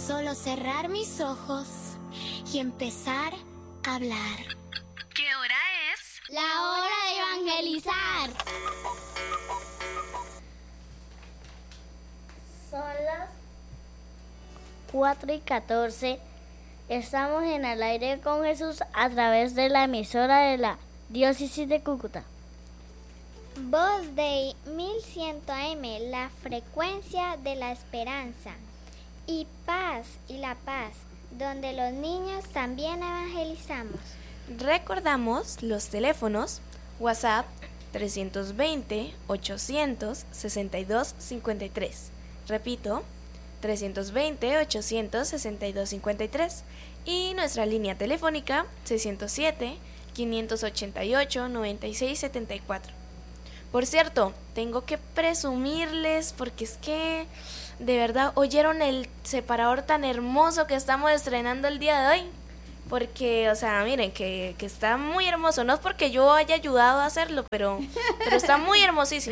solo cerrar mis ojos y empezar a hablar. ¿Qué hora es? La hora de evangelizar. Son las 4:14. Estamos en Al Aire con Jesús a través de la emisora de la Diócesis de Cúcuta. Voz de 1100 AM, la frecuencia de la esperanza. Y paz y la paz, donde los niños también evangelizamos. Recordamos los teléfonos: WhatsApp 320-800-6253. Repito, 320-800-6253. Y nuestra línea telefónica 607-588-9674. Por cierto, tengo que presumirles, porque es que de verdad oyeron el separador tan hermoso que estamos estrenando el día de hoy. Porque, o sea, miren, que está muy hermoso. No es porque yo haya ayudado a hacerlo, pero está muy hermosísimo.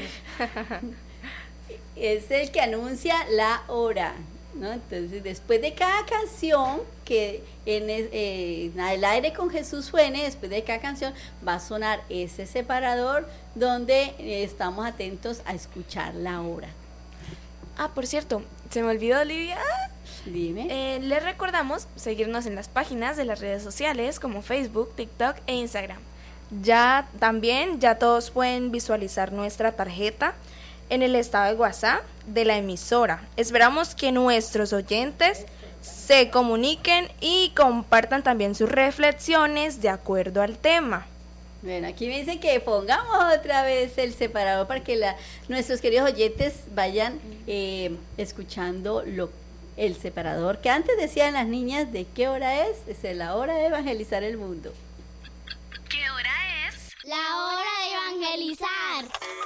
Es el que anuncia la hora, ¿no? Entonces, después de cada canción que en El Aire con Jesús suene, después de cada canción va a sonar ese separador donde estamos atentos a escuchar la hora. Ah, por cierto, se me olvidó, Olivia. Dime. Les recordamos seguirnos en las páginas de las redes sociales como Facebook, TikTok e Instagram. Ya todos pueden visualizar nuestra tarjeta en el estado de WhatsApp de la emisora. Esperamos que nuestros oyentes se comuniquen y compartan también sus reflexiones de acuerdo al tema. Bueno, aquí me dicen que pongamos otra vez el separador para que nuestros queridos oyentes vayan escuchando el separador que antes decían las niñas de qué hora es. Es la hora de evangelizar el mundo. ¿Qué hora es? La hora de evangelizar.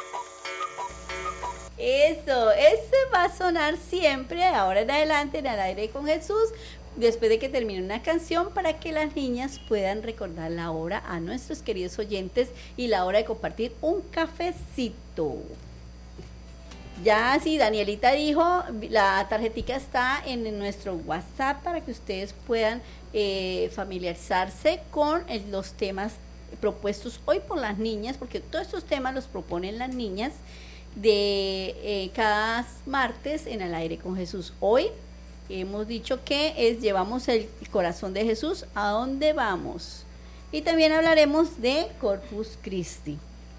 Eso, ese va a sonar siempre, ahora en adelante, en Al Aire con Jesús, después de que termine una canción, para que las niñas puedan recordar la hora a nuestros queridos oyentes y la hora de compartir un cafecito. Ya, sí, Danielita dijo, la tarjetica está en nuestro WhatsApp para que ustedes puedan familiarizarse con los temas propuestos hoy por las niñas, porque todos estos temas los proponen las niñas de cada martes en Al Aire con Jesús. Hoy hemos dicho que llevamos el corazón de Jesús a dónde vamos, y también hablaremos de Corpus Christi,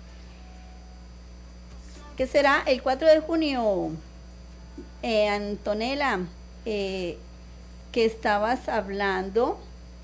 que será el 4 de junio. Antonella, que estabas hablando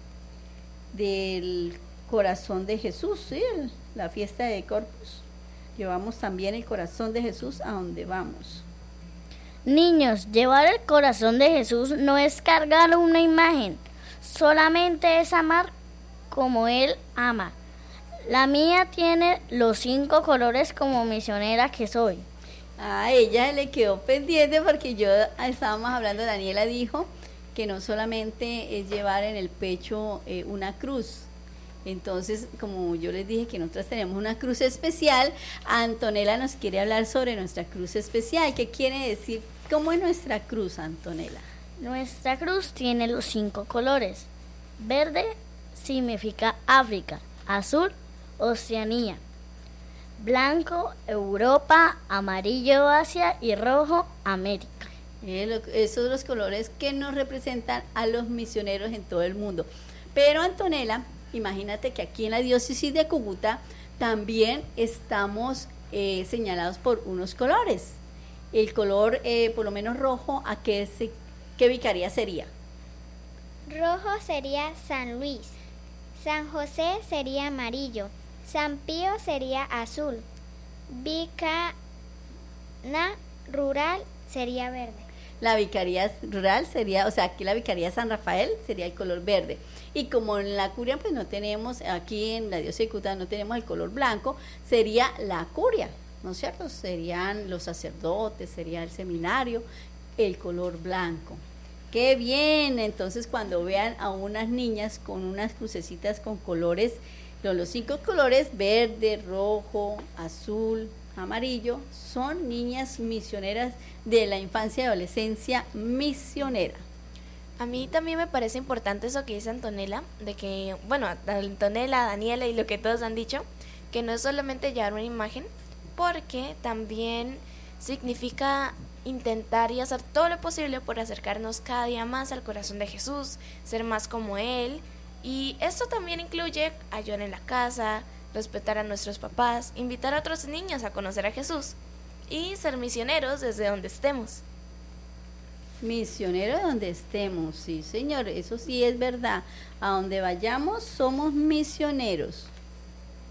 del corazón de Jesús, ¿sí? La fiesta de Corpus. Llevamos también el corazón de Jesús a donde vamos. Niños, llevar el corazón de Jesús no es cargar una imagen, solamente es amar como Él ama. La mía tiene los 5 colores como misionera que soy. A ella le quedó pendiente porque estábamos hablando, Daniela dijo que no solamente es llevar en el pecho una cruz. Entonces, como yo les dije que nosotras tenemos una cruz especial, Antonella nos quiere hablar sobre nuestra cruz especial. ¿Qué quiere decir? ¿Cómo es nuestra cruz, Antonella? Nuestra cruz tiene los 5 colores. Verde significa África, azul, Oceanía, blanco, Europa, amarillo, Asia y rojo, América. Esos son los colores que nos representan a los misioneros en todo el mundo. Pero, Antonella, imagínate que aquí en la diócesis de Cúcuta también estamos señalados por unos colores. El color, por lo menos rojo, ¿a qué vicaría sería? Rojo sería San Luis, San José sería amarillo, San Pío sería azul, Vicana Rural sería verde. La vicaría rural sería, o sea, aquí la vicaría San Rafael sería el color verde. Y como en la curia pues no tenemos, aquí en la diócesis de Cúcuta no tenemos el color blanco, sería la curia, ¿no es cierto? Serían los sacerdotes, sería el seminario, el color blanco. ¡Qué bien! Entonces cuando vean a unas niñas con unas crucecitas con colores, los 5 colores, verde, rojo, azul, amarillo, son niñas misioneras de la infancia y adolescencia misionera. A mí también me parece importante eso que dice Antonella, de que, bueno, Antonella, Daniela y lo que todos han dicho, que no es solamente llevar una imagen, porque también significa intentar y hacer todo lo posible por acercarnos cada día más al corazón de Jesús, ser más como Él, y esto también incluye ayudar en la casa, respetar a nuestros papás, invitar a otros niños a conocer a Jesús y ser misioneros desde donde estemos. Misionero donde estemos, sí señor, eso sí es verdad. A donde vayamos somos misioneros.